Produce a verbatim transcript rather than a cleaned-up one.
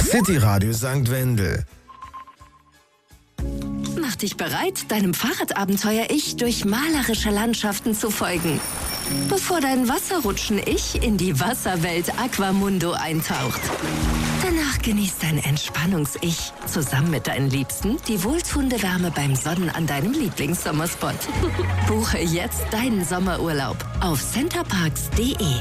City Radio Sankt Wendel. Mach dich bereit, deinem Fahrradabenteuer-Ich durch malerische Landschaften zu folgen. Bevor dein Wasserrutschen-Ich in die Wasserwelt Aquamundo eintaucht. Danach genießt dein Entspannungs-Ich zusammen mit deinen Liebsten die wohltuende Wärme beim Sonnen an deinem Lieblingssommerspot. Buche jetzt deinen Sommerurlaub auf centerparks punkt de.